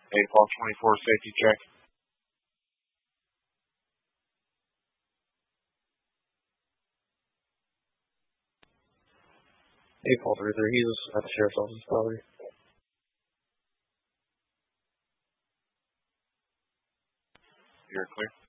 8 24 safety check. 8-33, he's at the sheriff's office property. You're clear.